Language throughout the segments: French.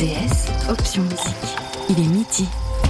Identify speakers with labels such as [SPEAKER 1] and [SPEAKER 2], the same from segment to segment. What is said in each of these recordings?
[SPEAKER 1] RTS, option musique. Il est midi.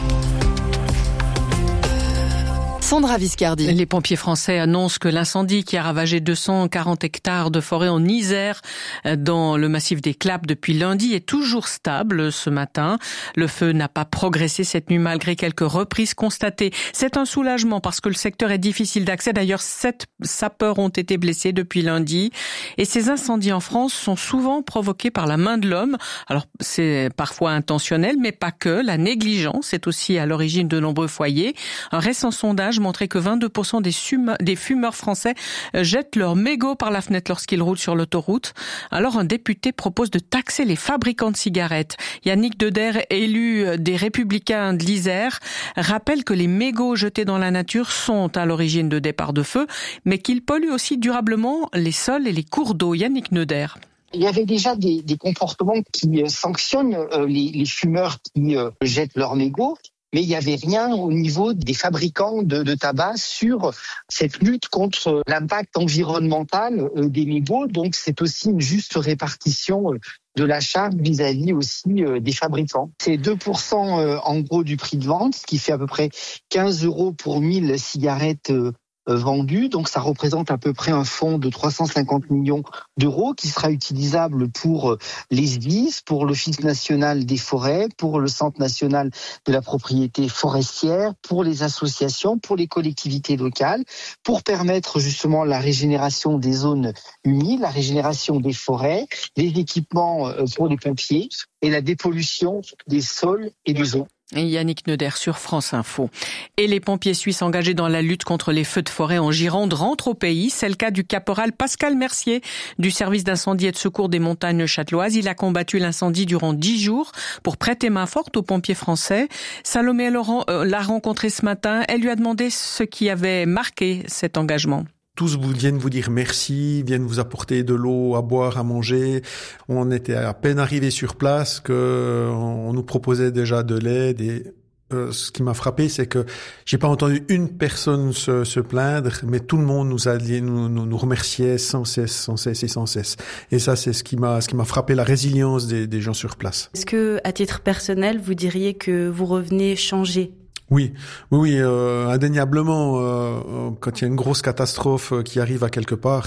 [SPEAKER 1] Sandra Viscardi.
[SPEAKER 2] Les pompiers français annoncent que l'incendie qui a ravagé 240 hectares de forêt en Isère, dans le massif des Clappes depuis lundi, est toujours stable ce matin. Le feu n'a pas progressé cette nuit malgré quelques reprises constatées. C'est un soulagement parce que le secteur est difficile d'accès. D'ailleurs, 7 sapeurs ont été blessés depuis lundi. Et ces incendies en France sont souvent provoqués par la main de l'homme. Alors, c'est parfois intentionnel, mais pas que. La négligence est aussi à l'origine de nombreux foyers. Un récent sondage montrait que 22% des fumeurs français jettent leurs mégots par la fenêtre lorsqu'ils roulent sur l'autoroute. Alors un député propose de taxer les fabricants de cigarettes. Yannick Deder, élu des Républicains de l'Isère, rappelle que les mégots jetés dans la nature sont à l'origine de départs de feu, mais qu'ils polluent aussi durablement les sols et les cours d'eau. Yannick Deder.
[SPEAKER 3] Il y avait déjà des comportements qui sanctionnent les fumeurs qui jettent leurs mégots. Mais il n'y avait rien au niveau des fabricants de tabac sur cette lutte contre l'impact environnemental des mégots. Donc c'est aussi une juste répartition de la charge vis-à-vis aussi des fabricants. C'est 2% en gros du prix de vente, ce qui fait à peu près 15 € pour 1000 cigarettes vendues. Donc ça représente à peu près un fonds de 350 millions d'euros qui sera utilisable pour les SDIS, pour l'Office national des forêts, pour le Centre national de la propriété forestière, pour les associations, pour les collectivités locales, pour permettre justement la régénération des zones humides, la régénération des forêts, les équipements pour les pompiers et la dépollution des sols et des eaux.
[SPEAKER 2] Yannick Neuder sur France Info. Et les pompiers suisses engagés dans la lutte contre les feux de forêt en Gironde rentrent au pays. C'est le cas du caporal Pascal Mercier du service d'incendie et de secours des montagnes châteloises. Il a combattu l'incendie durant 10 jours pour prêter main forte aux pompiers français. Salomé Laurent l'a rencontré ce matin. Elle lui a demandé ce qui avait marqué cet engagement.
[SPEAKER 4] Tous viennent vous dire merci, viennent vous apporter de l'eau à boire, à manger. On était à peine arrivés sur place que on nous proposait déjà de l'aide et ce qui m'a frappé, c'est que j'ai pas entendu une personne se plaindre, mais tout le monde nous remerciait sans cesse. Et ça, c'est ce qui m'a frappé, la résilience des gens sur place.
[SPEAKER 5] Est-ce que, à titre personnel, vous diriez que vous revenez changé?
[SPEAKER 4] Oui, indéniablement. Quand il y a une grosse catastrophe qui arrive à quelque part,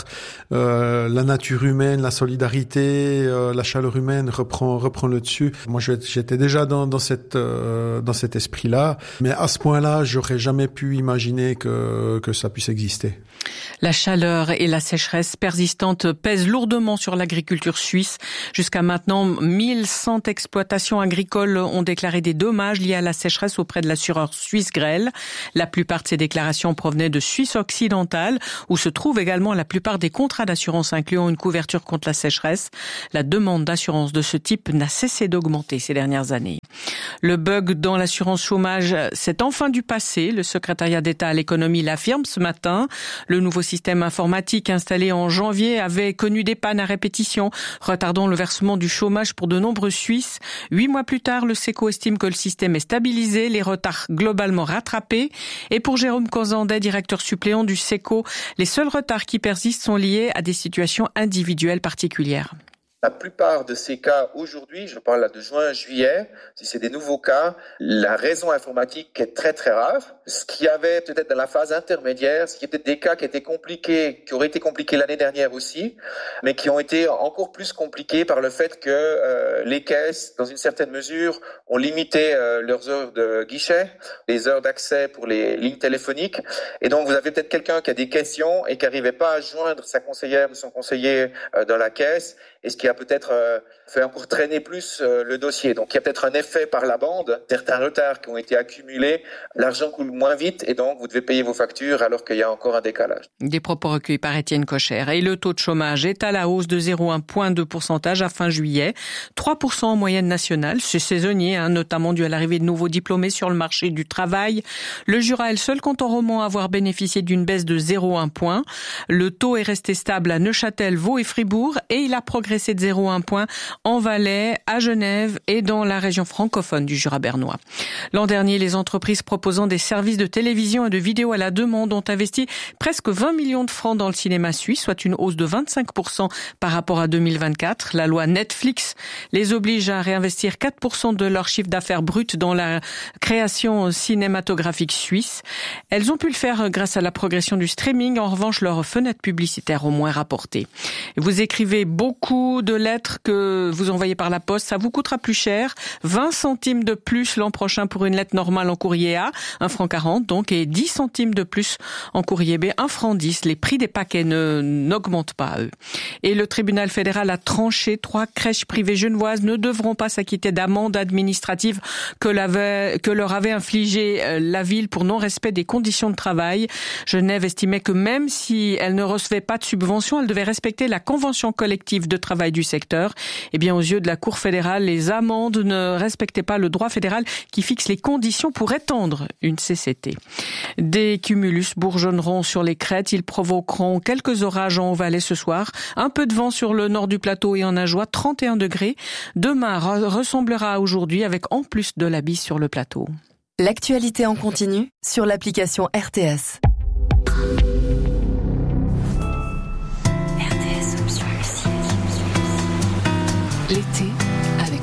[SPEAKER 4] la nature humaine, la solidarité, la chaleur humaine reprend le dessus. Moi, j'étais déjà dans cet esprit-là, mais à ce point-là, j'aurais jamais pu imaginer que ça puisse exister.
[SPEAKER 2] La chaleur et la sécheresse persistante pèsent lourdement sur l'agriculture suisse. Jusqu'à maintenant, 1100 exploitations agricoles ont déclaré des dommages liés à la sécheresse auprès de l'assureur suisse Grell. La plupart de ces déclarations provenaient de Suisse occidentale, où se trouvent également la plupart des contrats d'assurance incluant une couverture contre la sécheresse. La demande d'assurance de ce type n'a cessé d'augmenter ces dernières années. Le bug dans l'assurance chômage, c'est enfin du passé. Le secrétariat d'État à l'économie l'affirme ce matin. Le nouveau système informatique installé en janvier avait connu des pannes à répétition, retardant le versement du chômage pour de nombreux Suisses. 8 mois plus tard, le SECO estime que le système est stabilisé, les retards globalement rattrapés. Et pour Jérôme Cozandet, directeur suppléant du SECO, les seuls retards qui persistent sont liés à des situations individuelles particulières.
[SPEAKER 6] La plupart de ces cas aujourd'hui, je parle là de juin-juillet, si c'est des nouveaux cas, la raison informatique est très très rare. Ce qu'il y avait peut-être dans la phase intermédiaire, ce qui était des cas qui étaient compliqués, qui auraient été compliqués l'année dernière aussi, mais qui ont été encore plus compliqués par le fait que les caisses, dans une certaine mesure, ont limité leurs heures de guichet, les heures d'accès pour les lignes téléphoniques. Et donc vous avez peut-être quelqu'un qui a des questions et qui n'arrivait pas à joindre sa conseillère ou son conseiller dans la caisse, et ce qui a peut-être fait encore traîner plus le dossier. Donc il y a peut-être un effet par la bande, certains retards qui ont été accumulés, l'argent coule moins vite et donc vous devez payer vos factures alors qu'il y a encore un décalage.
[SPEAKER 2] Des propos recueillis par Étienne Cocher. Et le taux de chômage est à la hausse de 0,1 point de pourcentage à fin juillet, 3% en moyenne nationale. C'est saisonnier, notamment dû à l'arrivée de nouveaux diplômés sur le marché du travail. Le Jura est le seul canton romand à avoir bénéficié d'une baisse de 0,1 point. Le taux est resté stable à Neuchâtel, Vaud et Fribourg et il a progressé 0,70 points en Valais, à Genève et dans la région francophone du Jura bernois. L'an dernier, les entreprises proposant des services de télévision et de vidéo à la demande ont investi presque 20 millions de francs dans le cinéma suisse, soit une hausse de 25% par rapport à 2024. La loi Netflix les oblige à réinvestir 4% de leur chiffre d'affaires brut dans la création cinématographique suisse. Elles ont pu le faire grâce à la progression du streaming. En revanche, leurs fenêtres publicitaires ont moins rapporté. Vous écrivez beaucoup de lettres que vous envoyez par la poste. Ça vous coûtera plus cher. 20 centimes de plus l'an prochain pour une lettre normale en courrier A, 1,40 franc donc, et 10 centimes de plus en courrier B, 1,10 franc. Les prix des paquets n'augmentent pas, eux. Et le tribunal fédéral a tranché. 3 crèches privées genevoises ne devront pas s'acquitter d'amende administrative que leur avait infligé la ville pour non-respect des conditions de travail. Genève estimait que même si elle ne recevait pas de subvention, elle devait respecter la convention collective de travail du secteur. Eh bien, aux yeux de la Cour fédérale, les amendes ne respectaient pas le droit fédéral qui fixe les conditions pour étendre une CCT. Des cumulus bourgeonneront sur les crêtes. Ils provoqueront quelques orages en Haut-Valais ce soir. Un peu de vent sur le nord du plateau et en Ajoie, 31 degrés. Demain ressemblera à aujourd'hui avec en plus de la bise sur le plateau.
[SPEAKER 1] L'actualité en continu sur l'application RTS. RTS Option Musique. L'été